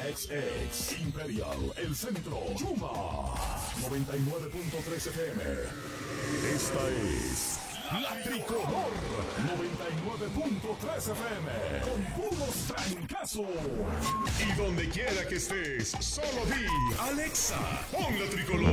XX Imperial, El Centro, Yuma, 99.3 FM. Esta es La Tricolor, 99.3 FM, con puros trancazos. Y donde quiera que estés, solo di, Alexa, pon La Tricolor.